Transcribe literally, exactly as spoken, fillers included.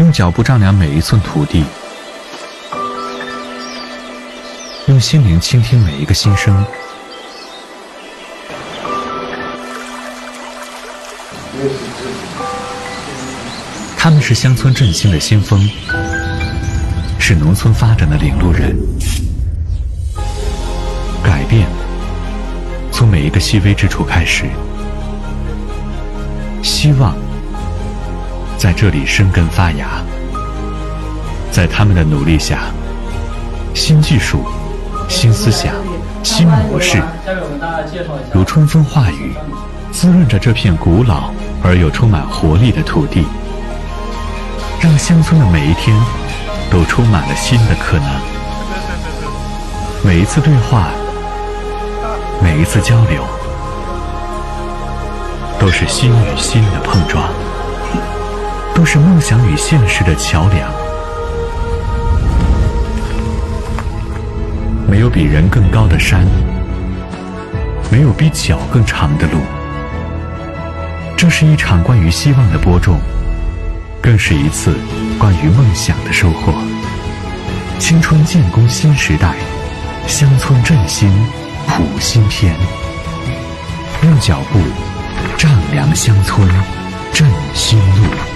用脚步丈量每一寸土地，用心灵倾听每一个心声。他们是乡村振兴的先锋，是农村发展的领路人。改变从每一个细微之处开始，希望在这里生根发芽。在他们的努力下，新技术、新思想、新模式如春风化雨，滋润着这片古老而又充满活力的土地，让乡村的每一天都充满了新的可能。每一次对话，每一次交流，都是心与心的碰撞，都是梦想与现实的桥梁。没有比人更高的山，没有比脚更长的路。这是一场关于希望的播种，更是一次关于梦想的收获。青春建功新时代，乡村振兴谱新篇。用脚步丈量乡村振兴路。